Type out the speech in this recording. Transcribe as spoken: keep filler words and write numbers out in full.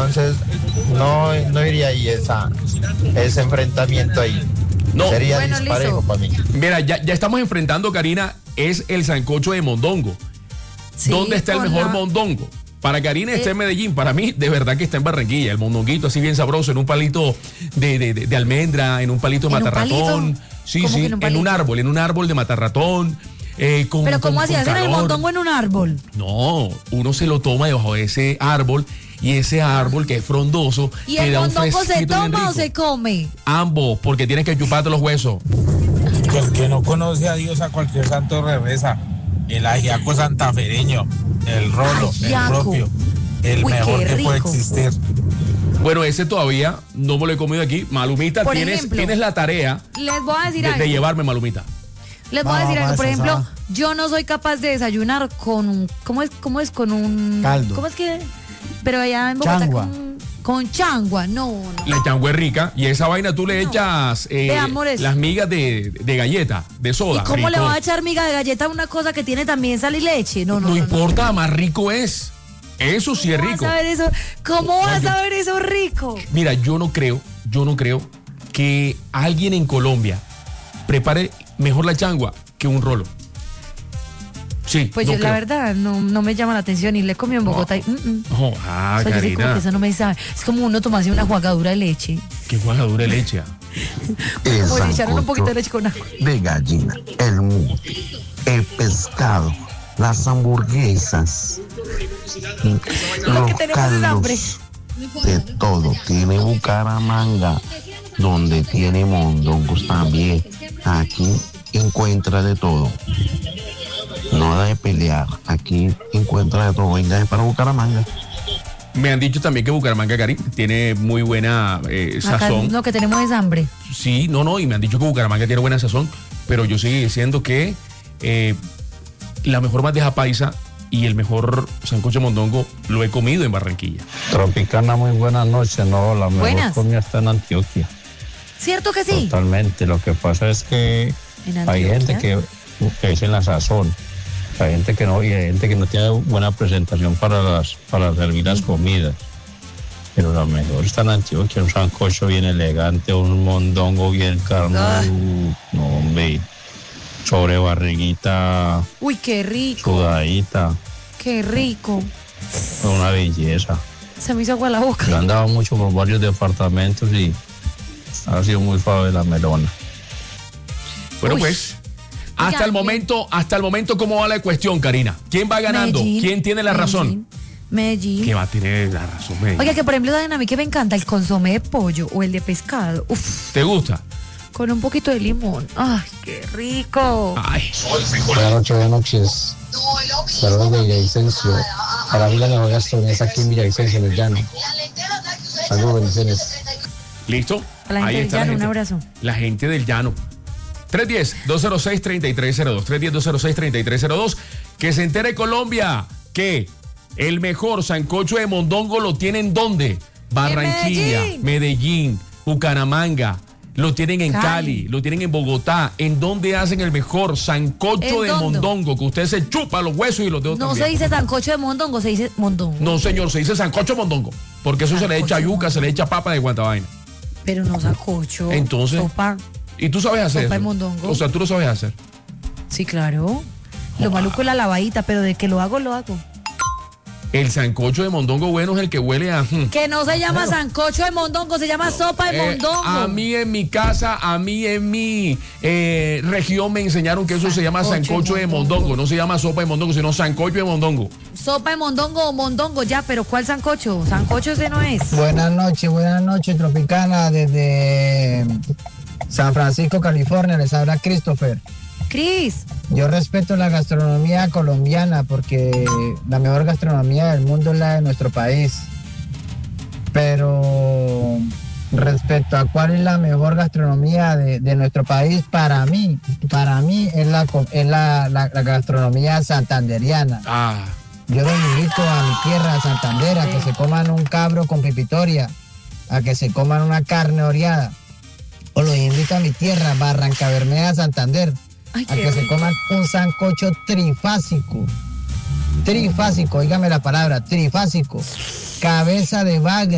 entonces no, no iría ahí esa, ese enfrentamiento ahí. No. Sería Bueno, disparejo listo. para mí. Mira, ya, ya estamos enfrentando, Karina, es el sancocho de mondongo. Sí, ¿Dónde está el con mejor la- mondongo? Para Karina está Eh. en Medellín, para mí de verdad que está en Barranquilla. El mondonguito así bien sabroso, en un palito de, de, de, de almendra, en un palito de ¿En un matarratón. palito? Sí, ¿Cómo sí, que en un en palito? un árbol, en un árbol de matarratón. Eh, con, Pero con- ¿cómo así? con ¿Hacen el calor. mondongo en un árbol? No, uno se lo toma debajo de ese árbol y ese árbol que es frondoso. ¿Y te el da un mondongo se fresquito bien toma o rico. se come? Ambos, porque tienes que chuparte los huesos. Que el que no conoce a Dios a cualquier santo le reza. El ajiaco santafereño, el rolo, el Ajiaco. propio, el Uy, mejor qué que puede rico. existir. Bueno, ese todavía no me lo he comido aquí. Malumita, Por tienes, ejemplo, tienes la tarea Les voy a decir de, algo. de llevarme, Malumita. Les voy a decir Vamos, algo. Por esa, ejemplo, esa. yo no soy capaz de desayunar con un. ¿Cómo es? ¿Cómo es? Con un. Caldo. ¿Cómo es que? Pero allá en Bogotá. Changua. Con, con changua. No, no. La changua es rica y esa vaina tú le No. echas eh, De amores. las migas de, de galleta, de soda. ¿Y cómo rico. le va a echar miga de galleta a una cosa que tiene también sal y leche? No, no. No no, no. importa, más rico es. Eso sí es ¿Cómo rico. vas a ver eso? ¿Cómo vas yo- a ver eso rico? Mira, yo no creo, yo no creo que alguien en Colombia prepare mejor la changua que un rolo. Sí, Pues no yo creo. la verdad no, no me llama la atención y le comí en Bogotá y mm, mm. No, ah, O sea, yo sé como Karina, que eso no me sabe. Es como uno tomarse una jugadura de leche. qué jugadura de leche. ah. El Como si echaran un poquito de sancocho leche con agua. de gallina, el mute, el pescado, las hamburguesas, Lo que los tenemos es hambre. caldos, de todo. Tiene Bucaramanga, donde tiene mondongos también. Aquí encuentra de todo. Nada de pelear. Aquí encuentra de todo. Venga para Bucaramanga. Me han dicho también que Bucaramanga, Cari, tiene muy buena eh, Acá sazón. lo que tenemos es hambre. Sí, no, no, y me han dicho que Bucaramanga tiene buena sazón, pero yo sigo diciendo que eh, la mejor bandeja paisa y el mejor sancocho mondongo lo he comido en Barranquilla. Tropicana, muy buenas noches. No, la mejor Buenas. comida está en Antioquia. ¿Cierto que sí? Totalmente. Lo que pasa es que En hay gente Antioquia. que, que es en la sazón. Hay gente que no, y hay gente que no tiene buena presentación para las, para servir las comidas. Pero lo mejor está en Antioquia, un sancocho bien elegante, un mondongo bien carnudo. Ay. No, hombre. Sobre barriguita Uy, qué rico. sudadita. Qué rico. Una belleza. Se me hizo agua la boca. Yo andaba mucho por varios departamentos y ha sido muy suave la melona. Bueno, Uy. pues, hasta Oiga, el momento, hasta el momento, ¿cómo va la cuestión, Karina? ¿Quién va ganando? Medellín, ¿Quién tiene la razón? Medellín, Medellín. ¿Qué va a tener la razón, Medellín? Oiga, que por ejemplo, saben a mí que me encanta el consomé de pollo o el de pescado. Uf, ¿Te gusta? con un poquito de limón. Ay, qué rico. Ay, Buenas noches, buenas noches. Saludos de Villavicencio. Para mí la mejor gastronomía es aquí en Villavicencio, en el llano. Saludos, bendiciones. ¿listo? A la gente del está la llano, un gente. abrazo. La gente del llano. tres uno cero, dos cero seis, tres tres cero dos. tres uno cero, dos cero seis, tres tres cero dos. Que se entere Colombia que el mejor sancocho de mondongo lo tienen ¿dónde? Barranquilla, Medellín. Medellín, Bucaramanga. Lo tienen en Cali. Cali. lo tienen en Bogotá. ¿En dónde hacen el mejor sancocho ¿En de dónde? mondongo? Que usted se chupa los huesos y los dedos No también. se dice sancocho de mondongo, se dice mondongo. No, señor, se dice sancocho mondongo. Porque eso se le Sancocho echa yuca, mondongo. se le echa papa de guantavaina. Pero no sancocho. Entonces. Sopa. ¿Y tú sabes hacer Sopa de eso? mondongo. O sea, tú lo sabes hacer. Sí, claro. Lo maluco es la lavadita, pero de que lo hago, lo hago. El sancocho de mondongo bueno es el que huele a... hmm. Que no se llama sancocho de mondongo, se llama sopa de Eh, mondongo. a mí en mi casa, a mí en mi eh, región me enseñaron que eso se llama Sancocho de sancocho de mondongo. mondongo. No se llama sopa de mondongo, sino sancocho de mondongo. Sopa de mondongo o mondongo, ya, pero ¿cuál sancocho? Sancocho ese no es. Buenas noches, buenas noches, Tropicana, desde San Francisco, California. Les habla Christopher. Cris, Yo respeto la gastronomía colombiana porque la mejor gastronomía del mundo es la de nuestro país. Pero respecto a cuál es la mejor gastronomía de, de nuestro país, para mí, para mí es la, co- es la, la- la gastronomía santanderiana. Ah, Yo los invito a mi tierra, a Santander, a que se coman un cabro con pipitoria, a que se coman una carne oreada. O los invito a mi tierra, Barranca Bermeja, Santander, Ay, a qué que se rico. coman un sancocho trifásico. Trifásico, óigame la palabra, trifásico. Cabeza de vaca.